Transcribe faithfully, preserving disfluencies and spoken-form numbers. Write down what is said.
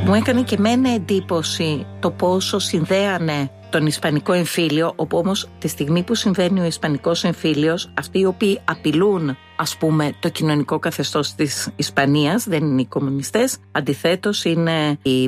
Μου έκανε και εμένα εντύπωση το πόσο συνδέανε τον Ισπανικό εμφύλιο, όπου όμως τη στιγμή που συμβαίνει ο Ισπανικός εμφύλιος, αυτοί οι οποίοι απειλούν, ας πούμε, το κοινωνικό καθεστώς της Ισπανίας δεν είναι οι κομμουνιστές, αντιθέτως είναι οι